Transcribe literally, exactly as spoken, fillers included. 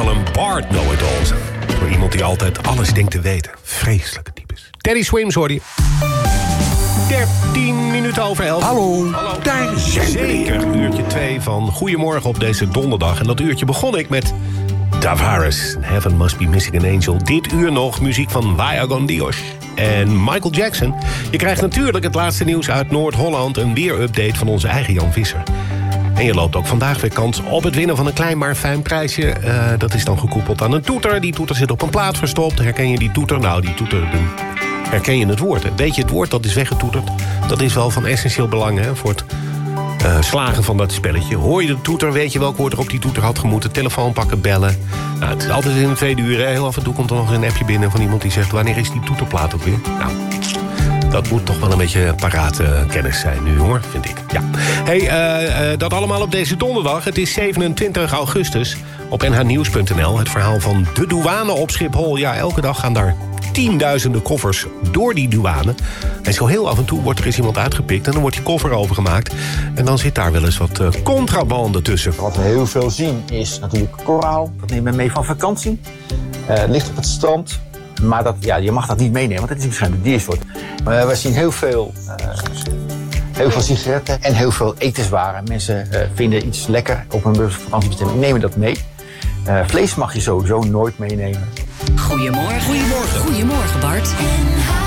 wel een Bart know-it-all zijn. Voor iemand die altijd alles denkt te weten. Vreselijke types. Teddy Swims hoor je. dertien minuten over elf. Hallo, Hallo. Daar zijn we. Zeker uurtje twee van Goedemorgen op deze donderdag. En dat uurtje begon ik met Tavares. Heaven Must Be Missing an Angel. Dit uur nog muziek van Vaya con Dios en Michael Jackson. Je krijgt natuurlijk het laatste nieuws uit Noord-Holland. Een weerupdate van onze eigen Jan Visser. En je loopt ook vandaag weer kans op het winnen van een klein maar fijn prijsje. Uh, dat is dan gekoppeld aan een toeter. Die toeter zit op een plaat verstopt. Herken je die toeter? Nou, die toeter... Herken je het woord? Weet je het woord dat is weggetoeterd? Dat is wel van essentieel belang hè, voor het uh, slagen van dat spelletje. Hoor je de toeter, weet je welk woord er op die toeter had gemoeten. Telefoon pakken, bellen. Nou, het is altijd in de tweede uur. Hè. Heel af en toe komt er nog een appje binnen van iemand die zegt... wanneer is die toeterplaat ook weer? Nou, dat moet toch wel een beetje parate kennis zijn nu, hoor, vind ik. Ja. Hey, uh, uh, dat allemaal op deze donderdag. Het is zevenentwintig augustus op n h nieuws punt n l. Het verhaal van de douane op Schiphol. Ja, elke dag gaan daar tienduizenden koffers door die douane. En zo heel af en toe wordt er eens iemand uitgepikt... en dan wordt die koffer overgemaakt. En dan zit daar wel eens wat uh, contrabande tussen. Wat we heel veel zien is natuurlijk koraal. Dat nemen we mee van vakantie. Uh, het ligt op het strand. Maar dat, ja, je mag dat niet meenemen, want het is waarschijnlijk diersoort. Maar we zien heel veel, uh, heel veel sigaretten en heel veel etenswaren. Mensen uh, vinden iets lekker op een vakantiebestemming, nemen dat mee. Uh, vlees mag je sowieso nooit meenemen. Goedemorgen. Goedemorgen. Goedemorgen, Bart.